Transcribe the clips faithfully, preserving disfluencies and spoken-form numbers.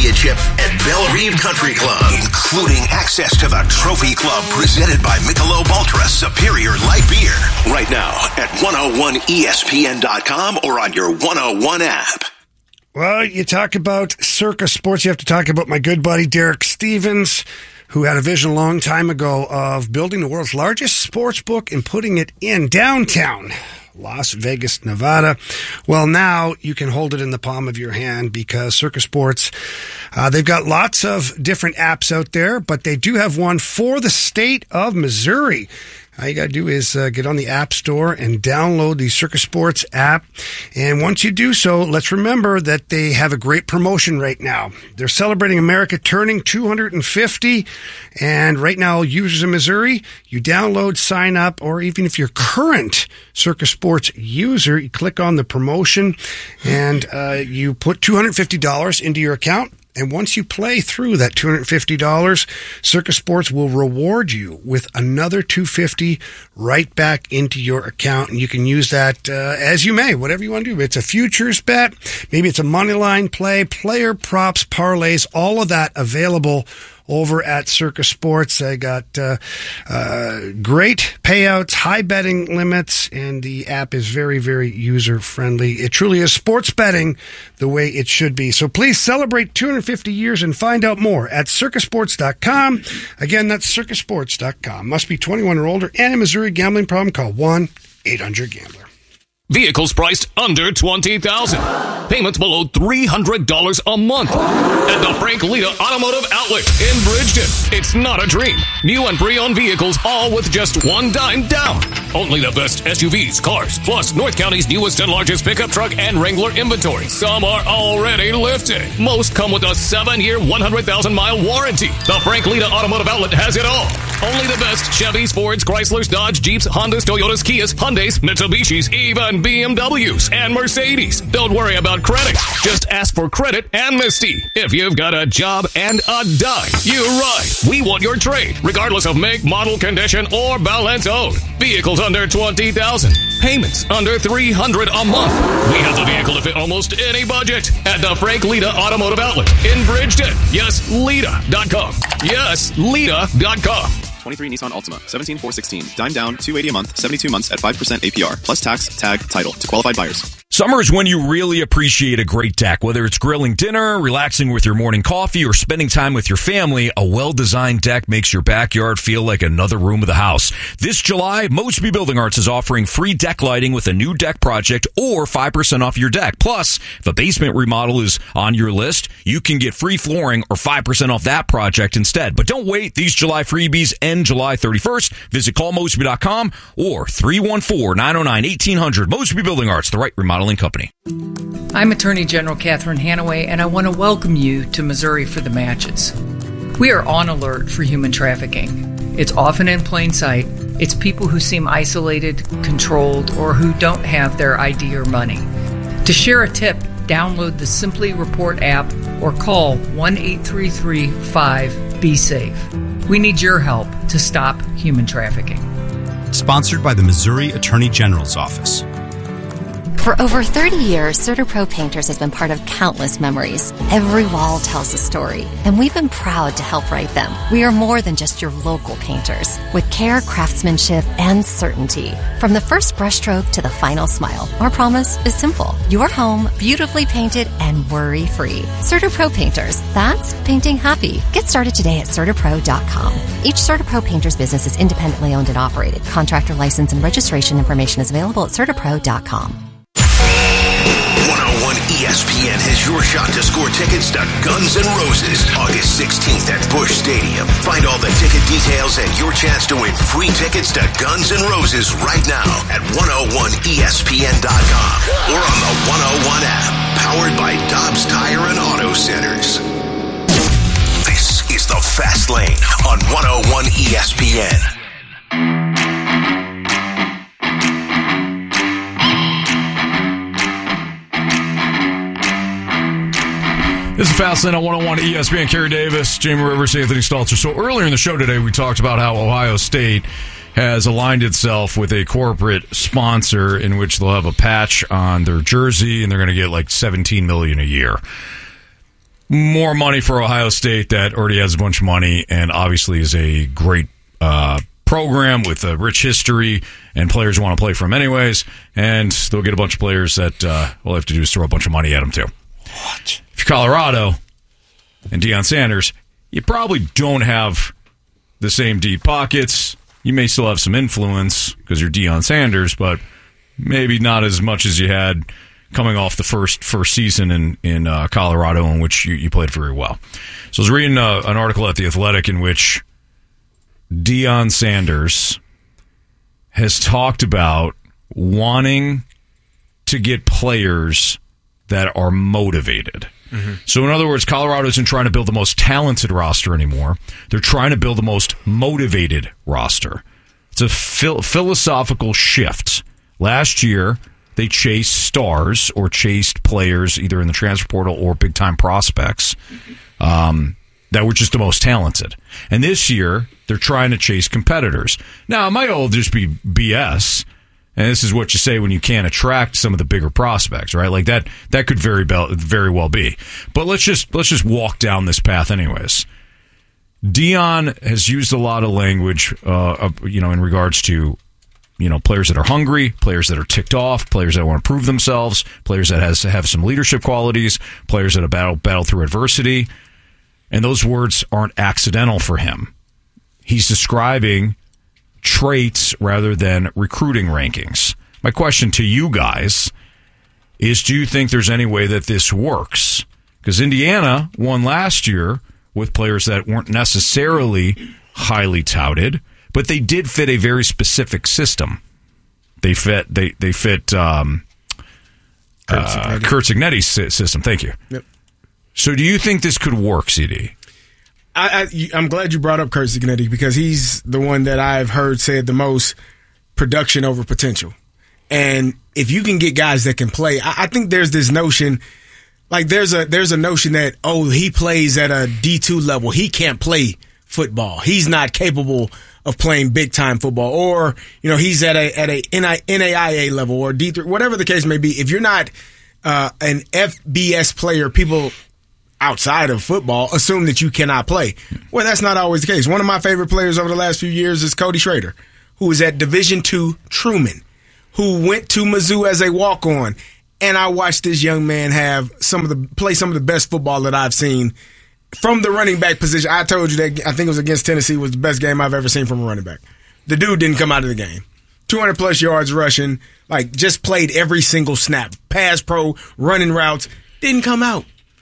Championship at Bellerive Country Club, including access to the Trophy Club presented by Michelob Ultra Superior Light Beer. Right now at one oh one E S P N dot com or on your one oh one app. Well, you talk about Circa Sports, you have to talk about my good buddy Derek Stevens, who had a vision a long time ago of building the world's largest sports book and putting it in downtown Las Vegas, Nevada. Well, now you can hold it in the palm of your hand because Circa Sports, uh, they've got lots of different apps out there, but they do have one for the state of Missouri. All you got to do is uh, get on the App Store and download the Circa Sports app. And once you do so, let's remember that they have a great promotion right now. They're celebrating America turning two hundred fifty. And right now, users in Missouri, you download, sign up, or even if you're current Circa Sports user, you click on the promotion and uh, you put two hundred fifty dollars into your account. And once you play through that two hundred fifty dollars, Circa Sports will reward you with another two hundred fifty dollars right back into your account. And you can use that uh, as you may, whatever you want to do. It's a futures bet. Maybe it's a money line play, player props, parlays, all of that available over at Circa Sports. They got uh, uh, great payouts, high betting limits, and the app is very, very user-friendly. It truly is sports betting the way it should be. So please celebrate two hundred fifty years and find out more at circa sports dot com. Again, that's circa sports dot com. Must be twenty-one or older and a Missouri gambling problem. Call one eight hundred gambler. Vehicles priced under twenty thousand dollars. Payments below three hundred dollars a month. At the Frank Lita Automotive Outlet in Bridgeton. It's not a dream. New and pre-owned vehicles, all with just one dime down. Only the best S U Vs, cars, plus North County's newest and largest pickup truck and Wrangler inventory. Some are already lifted. Most come with a seven-year, one hundred thousand mile warranty. The Frank Lita Automotive Outlet has it all. Only the best Chevys, Fords, Chryslers, Dodge, Jeeps, Hondas, Toyotas, Kias, Hyundais, Mitsubishis, even B M Ws and Mercedes. Don't worry about credit. Just ask for credit amnesty. If you've got a job and a dime, you ride. We want your trade, regardless of make, model, condition, or balance owed. Vehicles under twenty thousand dollars. Payments under three hundred dollars a month. We have the vehicle to fit almost any budget at the Frank Lita Automotive Outlet in Bridgeton. Yes, Lita dot com. Yes, Lita dot com. twenty-three Nissan Altima, seventeen four sixteen. Dime down, two hundred eighty a month, seventy-two months at five percent A P R, plus tax, tag, title to qualified buyers. Summer is when you really appreciate a great deck. Whether it's grilling dinner, relaxing with your morning coffee, or spending time with your family, a well-designed deck makes your backyard feel like another room of the house. This July, Mosby Building Arts is offering free deck lighting with a new deck project or five percent off your deck. Plus, if a basement remodel is on your list, you can get free flooring or five percent off that project instead. But don't wait. These July freebies end July thirty-first. Visit call mosby dot com or three one four, nine oh nine, eighteen hundred. Mosby Building Arts, the right remodeling company. I'm Attorney General Catherine Hanaway, and I want to welcome you to Missouri for the Matches. We are on alert for human trafficking. It's often in plain sight. It's people who seem isolated, controlled, or who don't have their I D or money. To share a tip, download the Simply Report app or call one eight three three five be safe. We need your help to stop human trafficking. Sponsored by the Missouri Attorney General's Office. For over thirty years, CertaPro Painters has been part of countless memories. Every wall tells a story, and we've been proud to help write them. We are more than just your local painters, with care, craftsmanship, and certainty. From the first brushstroke to the final smile, our promise is simple. Your home, beautifully painted and worry-free. CertaPro Painters, that's painting happy. Get started today at Certa Pro dot com. Each CertaPro Painters business is independently owned and operated. Contractor license and registration information is available at Certa Pro dot com. one oh one E S P N has your shot to score tickets to Guns N' Roses August sixteenth at Busch Stadium. Find all the ticket details and your chance to win free tickets to Guns N' Roses right now at one oh one E S P N dot com or on the one oh one app, powered by Dobbs Tire and Auto Centers. This is the Fast Lane on one oh one E S P N. This is Fastlane on one oh one E S P N. Kerry Davis, Jamie Rivers, Anthony Stalter. So earlier in the show today, we talked about how Ohio State has aligned itself with a corporate sponsor in which they'll have a patch on their jersey, and they're going to get like seventeen million dollars a year. more money for Ohio State that already has a bunch of money and obviously is a great uh, program with a rich history and players want to play for them anyways, and they'll get a bunch of players that uh, all they have to do is throw a bunch of money at them too. What? If you're Colorado and Deion Sanders, you probably don't have the same deep pockets. You may still have some influence because you're Deion Sanders, but maybe not as much as you had coming off the first first season in, in uh, Colorado in which you, you played very well. So I was reading uh, an article at The Athletic in which Deion Sanders has talked about wanting to get players that are motivated. Mm-hmm. So in other words, Colorado isn't trying to build the most talented roster anymore. They're trying to build the most motivated roster. It's a phil- philosophical shift. Last year, they chased stars or chased players either in the transfer portal or big-time prospects um, that were just the most talented. And this year, they're trying to chase competitors. Now, it might all just be B S, and this is what you say when you can't attract some of the bigger prospects, right? Like that that could very very well be. But let's just let's just walk down this path anyways. Deion has used a lot of language, uh, you know, in regards to, you know, players that are hungry, players that are ticked off, players that want to prove themselves, players that has have some leadership qualities, players that have battle battle through adversity. And those words aren't accidental for him. He's describing traits rather than recruiting rankings. My question to you guys is, do you think there's any way that this works? Because Indiana won last year with players that weren't necessarily highly touted, but they did fit a very specific system. They fit they they fit um, Kurt uh, Cignetti. Curt Cignetti's system. Thank you. Yep. So do you think this could work, C D? I, I, I'm glad you brought up Curt Cignetti because he's the one that I've heard said the most production over potential. And if you can get guys that can play, I, I think there's this notion, like there's a there's a notion that, oh, he plays at a D two level. He can't play football. He's not capable of playing big time football, or you know he's at a at a N A I A level or D three, whatever the case may be. If you're not uh, an F B S player, people outside of football assume that you cannot play. Well, that's not always the case. One of my favorite players over the last few years is Cody Schrader, who is at Division two Truman, who went to Mizzou as a walk-on, and I watched this young man have some of the play some of the best football that I've seen from the running back position. I told you that I think it was against Tennessee was the best game I've ever seen from a running back. The dude didn't come out of the game. two hundred plus yards rushing, like just played every single snap. Pass pro, running routes, didn't come out.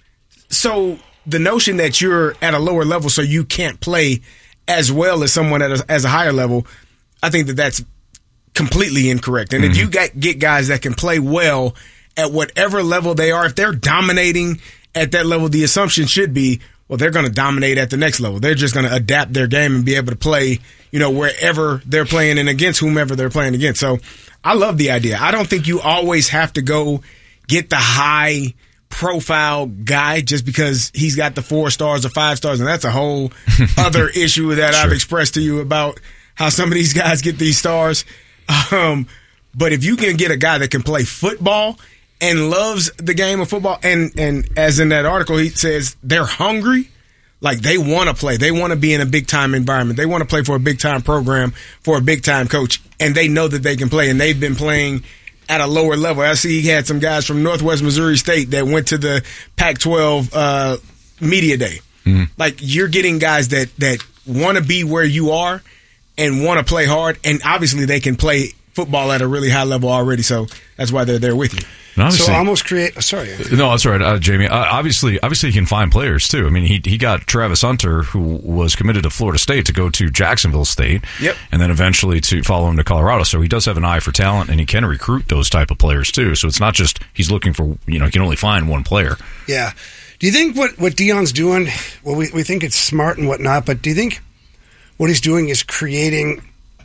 So the notion that you're at a lower level so you can't play as well as someone at a, as a higher level, I think that that's completely incorrect. And mm-hmm. if you got, get guys that can play well at whatever level they are, if they're dominating at that level, the assumption should be, well, they're going to dominate at the next level. They're just going to adapt their game and be able to play, you know, wherever they're playing and against whomever they're playing against. So I love the idea. I don't think you always have to go get the high profile guy just because he's got the four stars or five stars, and that's a whole other issue that sure. I've expressed to you about how some of these guys get these stars. Um, but if you can get a guy that can play football and loves the game of football, and and as in that article he says they're hungry, like they want to play, they want to be in a big time environment, they want to play for a big time program, for a big time coach, and they know that they can play, and they've been playing at a lower level. I see he had some guys from Northwest Missouri State that went to the Pac twelve uh, media day. Mm-hmm. Like you're getting guys that that want to be where you are and want to play hard, and obviously they can play football at a really high level already. So that's why they're there with you. So almost create. Sorry, no, that's all right, uh, Jamie. Uh, obviously, obviously, he can find players too. I mean, he he got Travis Hunter, who was committed to Florida State, to go to Jacksonville State, yep, and then eventually to follow him to Colorado. So he does have an eye for talent, and he can recruit those type of players too. So it's not just he's looking for, you know, he can only find one player. Yeah. Do you think what what Deion's doing? Well, we we think it's smart and whatnot, but do you think what he's doing is creating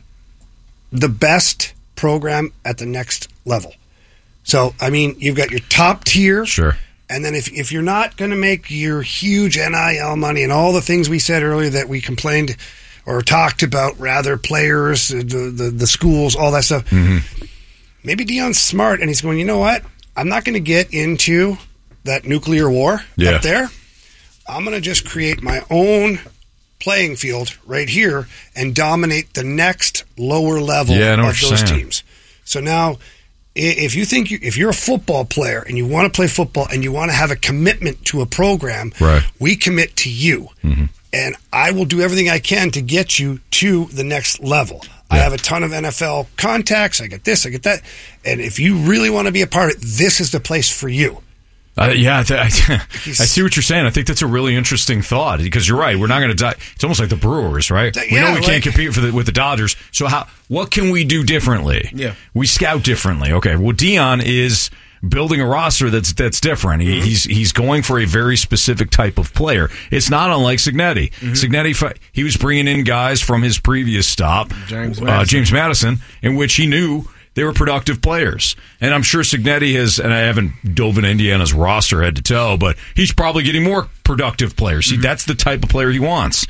the best program at the next level? So, I mean, you've got your top tier. Sure. And then if if you're not going to make your huge N I L money and all the things we said earlier that we complained or talked about, rather, players, the the, the schools, all that stuff, mm-hmm. maybe Deion's smart and he's going, you know what? I'm not going to get into that nuclear war yeah. up there. I'm going to just create my own playing field right here and dominate the next lower level yeah, I know of what you're those saying. teams. So now, if you think you, if you're a football player and you want to play football and you want to have a commitment to a program, right. we commit to you. Mm-hmm. And I will do everything I can to get you to the next level. Yeah. I have a ton of N F L contacts. I get this, I get that. And if you really want to be a part of it, this is the place for you. Uh, yeah, I, th- I, I see what you're saying. I think that's a really interesting thought because you're right. We're not going to die. It's almost like the Brewers, right? Yeah, we know we like, can't compete for the, with the Dodgers. So how? What can we do differently? Yeah, we scout differently. Okay. Well, Dion is building a roster that's that's different. He, mm-hmm. He's he's going for a very specific type of player. It's not unlike Cignetti. Mm-hmm. Cignetti, he was bringing in guys from his previous stop, James uh, Madison. James Madison, in which he knew they were productive players. And I'm sure Cignetti has, and I haven't dove in Indiana's roster head to toe, but he's probably getting more productive players. See, mm-hmm. that's the type of player he wants.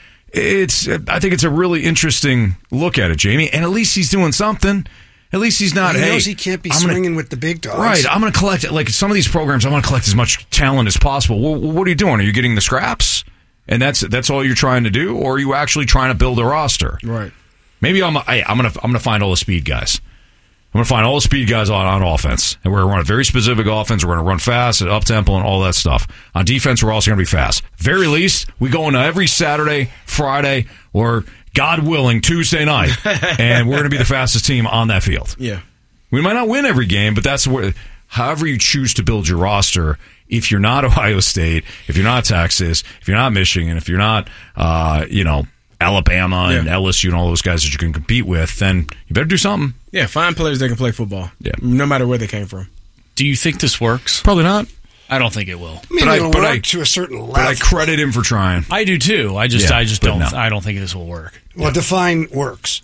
It's, I think it's a really interesting look at it, Jamie. And at least he's doing something. At least he's not, he hey, knows he can't be I'm swinging gonna, with the big dogs. Right. I'm going to collect, like some of these programs, I want to collect as much talent as possible. Well, what are you doing? Are you getting the scraps? And that's that's all you're trying to do? Or are you actually trying to build a roster? Right. Maybe I'm, hey, I'm going to I'm going to find all the speed guys. I'm going to find all the speed guys on, on offense. And we're going to run a very specific offense. We're going to run fast and up-tempo and all that stuff. On defense, we're also going to be fast. Very least, we go into every Saturday, Friday, or, God willing, Tuesday night. And we're going to be the fastest team on that field. Yeah. We might not win every game, but that's where, however you choose to build your roster, if you're not Ohio State, if you're not Texas, if you're not Michigan, if you're not, uh, you know, Alabama and yeah. L S U and all those guys that you can compete with, then you better do something. Yeah, find players that can play football. Yeah. No matter where they came from. Do you think this works? Probably not. I don't think it will. I mean, but it'll I, but work I, to a certain level. But I credit him for trying. I do too. I just yeah, I just don't no. I don't think this will work. Well, yeah. Define works.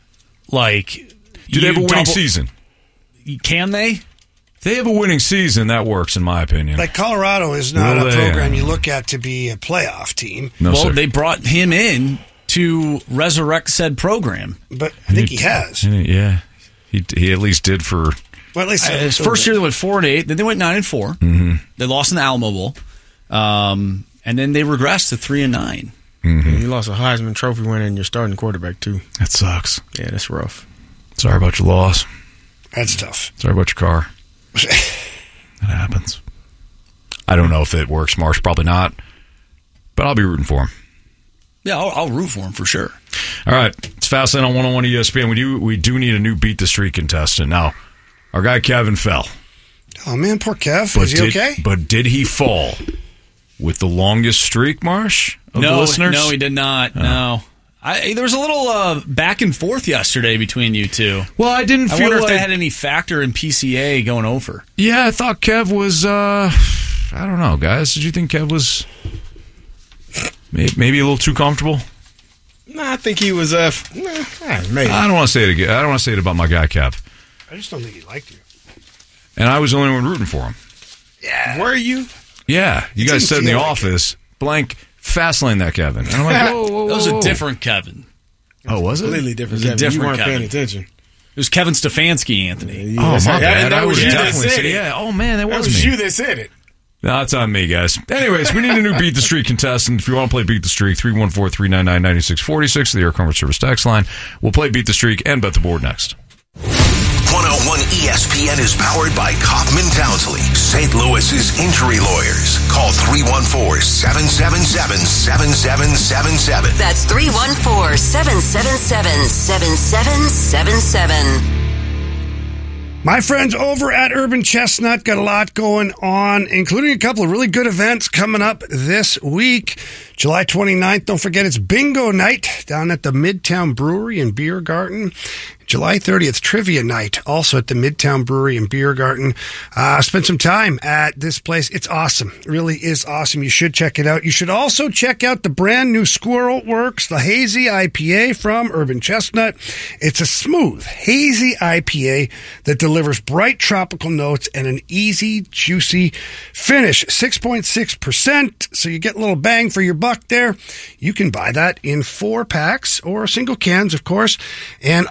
Like, do they have a winning double, season? Can they? If they have a winning season, that works in my opinion. Like Colorado is not well, a they, program uh, you look at to be a playoff team. No, well, sir. they brought him in to resurrect said program. But I think he, he has. Yeah. He he at least did for well, at least uh, his first bit. year they went four and eight. Then they went nine and four. Mm-hmm. They lost in the Alamo Bowl, um, and then they regressed to three and nine. Mm-hmm. Yeah, you lost a Heisman Trophy winner and your starting quarterback too. That sucks. Yeah, that's rough. Sorry about your loss. That's tough. Sorry about your car. That happens. I don't know if it works, Marsh. Probably not. But I'll be rooting for him. Yeah, I'll, I'll root for him for sure. All right, it's Fastlane on one oh one E S P N. We do we do need a new Beat the Streak contestant. Now, our guy Kevin fell. Oh, man, poor Kev. But Is he did, okay? But did he fall with the longest streak, Marsh, of no, listeners? No, he did not. Oh. No. I, there was a little uh, back and forth yesterday between you two. Well, I didn't I feel wonder like... if that had any factor in P C A going over. Yeah, I thought Kev was... Uh, I don't know, guys. Did you think Kev was maybe a little too comfortable? No, I think he was... Uh, nah, maybe. I don't want to say it again. I don't want to say it about my guy, Kev. I just don't think he liked you. And I was the only one rooting for him. Yeah. Were you? Yeah. You it guys said in the like office, it. blank, Fastlane that Kevin. And I'm like, whoa, whoa, whoa. That was a different Kevin. Oh, was it? Completely different It was a Kevin. different You weren't Kevin. paying attention. It was Kevin Stefanski, Anthony. Yeah, oh, my like, bad. That I was would you that definitely said say, it. yeah. Oh, man, that, That was, was me. you that said it. No, it's on me, guys. Anyways, we need a new Beat the Streak contestant. If you want to play Beat the Streak, three one four, three nine nine, nine six four six, the Air Comfort Service text line. We'll play Beat the Streak and Bet the Board next. one oh one E S P N is powered by Kaufman Townsley, Saint Louis's injury lawyers. Call three one four, seven seven seven, seven seven seven seven. That's three one four, seven seven seven, seven seven seven seven. My friends over at Urban Chestnut got a lot going on, including a couple of really good events coming up this week. July twenty-ninth, don't forget, it's bingo night down at the Midtown Brewery and Beer Garden. July thirtieth, trivia night, also at the Midtown Brewery and Beer Garden. Uh, spend some time at this place. It's awesome. It really is awesome. You should check it out. You should also check out the brand new Squirrel Works, the Hazy I P A from Urban Chestnut. It's a smooth, hazy I P A that delivers bright tropical notes and an easy, juicy finish. six point six percent, so you get a little bang for your buck there. You can buy that in four packs or single cans, of course, and also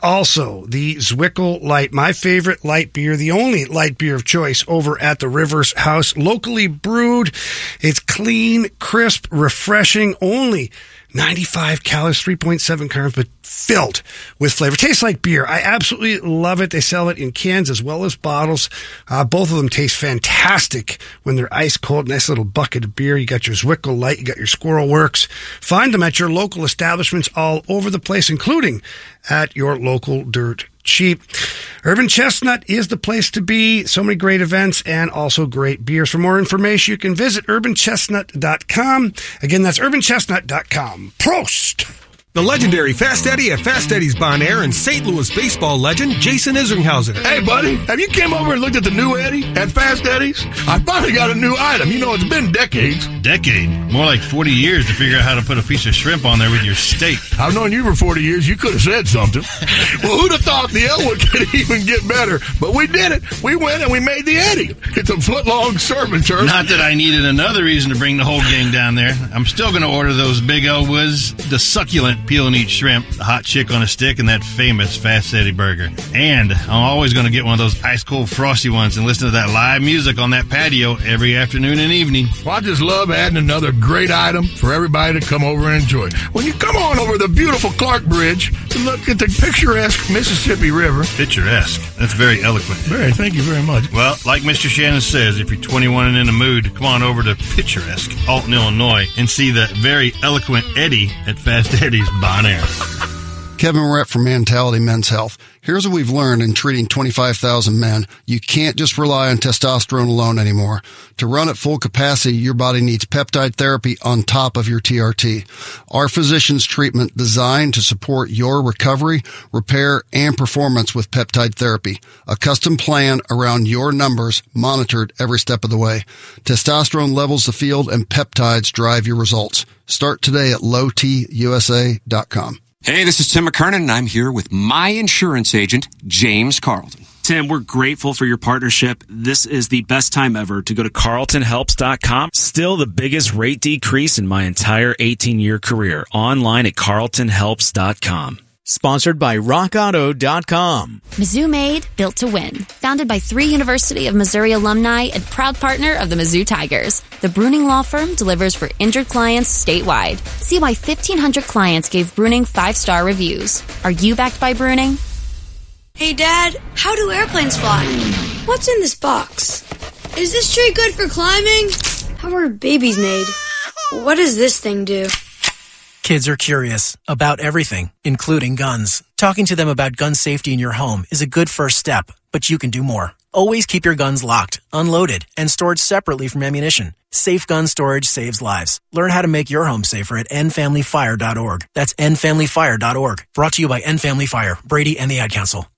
Also, the Zwickel Light, my favorite light beer, the only light beer of choice over at the Rivers House, locally brewed. It's clean, crisp, refreshing, only ninety-five calories, three point seven carbs, but filled with flavor. Tastes like beer. I absolutely love it. They sell it in cans as well as bottles. Uh, both of them taste fantastic when they're ice cold. Nice little bucket of beer. You got your Zwickel Light. You got your Squirrel Works. Find them at your local establishments all over the place, including at your local Dirt Cheap. Urban Chestnut is the place to be. So many great events and also great beers. For more information, you can visit urban chestnut dot com. Again, that's urban chestnut dot com. Prost! The legendary Fast Eddie at Fast Eddie's Bon Air and Saint Louis baseball legend Jason Isringhausen. Hey, buddy, have you came over and looked at the new Eddie at Fast Eddie's? I finally got a new item. You know, it's been decades. Decade? More like forty years to figure out how to put a piece of shrimp on there with your steak. I've known you for forty years. You could have said something. Well, who'd have thought the Elwood could even get better? But we did it. We went and we made the Eddie. It's a foot-long serving turn. Not that I needed another reason to bring the whole gang down there. I'm still going to order those big Elwoods, the succulent peel and eat shrimp, the hot chick on a stick, and that famous Fast Eddie burger. And I'm always going to get one of those ice-cold frosty ones and listen to that live music on that patio every afternoon and evening. Well, I just love adding another great item for everybody to come over and enjoy. When you come on over the beautiful Clark Bridge to look at the picturesque Mississippi River. Picturesque? That's very eloquent. Very, thank you very much. Well, like Mister Shannon says, if you're twenty-one and in the mood, come on over to picturesque Alton, Illinois, and see the very eloquent Eddie at Fast Eddie's Bon Air. Kevin Rett from Mentality Men's Health. Here's what we've learned in treating twenty-five thousand men. You can't just rely on testosterone alone anymore. To run at full capacity, your body needs peptide therapy on top of your T R T. Our physician's treatment designed to support your recovery, repair, and performance with peptide therapy. A custom plan around your numbers, monitored every step of the way. Testosterone levels the field and peptides drive your results. Start today at low t u s a dot com. Hey, this is Tim McKernan, and I'm here with my insurance agent, James Carlton. Tim, we're grateful for your partnership. This is the best time ever to go to carlton helps dot com. Still the biggest rate decrease in my entire eighteen-year career. Online at carlton helps dot com. Sponsored by rock auto dot com. Mizzou Made, built to win. Founded by three University of Missouri alumni and proud partner of the Mizzou Tigers, the Bruning Law Firm delivers for injured clients statewide. See why fifteen hundred clients gave Bruning five-star reviews. Are you backed by Bruning? Hey, Dad, how do airplanes fly? What's in this box? Is this tree good for climbing? How are babies made? What does this thing do? Kids are curious about everything, including guns. Talking to them about gun safety in your home is a good first step, but you can do more. Always keep your guns locked, unloaded, and stored separately from ammunition. Safe gun storage saves lives. Learn how to make your home safer at end family fire dot org. That's end family fire dot org. Brought to you by End Family Fire, Brady, and the Ad Council.